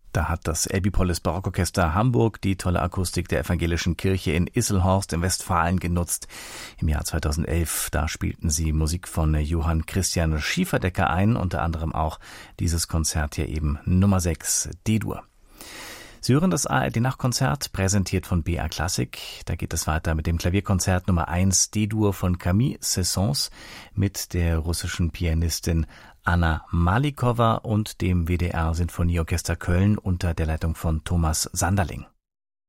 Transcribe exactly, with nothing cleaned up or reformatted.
Da hat das Elbipolis Barockorchester Hamburg die tolle Akustik der evangelischen Kirche in Isselhorst in Westfalen genutzt. Im Jahr zweitausendelf, da spielten sie Musik von Johann Christian Schieferdecker ein, unter anderem auch dieses Konzert hier eben Nummer sechs, D-Dur. Sie hören das A R D-Nachtkonzert, präsentiert von B R Classic. Da geht es weiter mit dem Klavierkonzert Nummer eins D-Dur von Camille Saint-Saëns mit der russischen Pianistin Anna Malikowa und dem W D R Sinfonieorchester Köln unter der Leitung von Thomas Sanderling.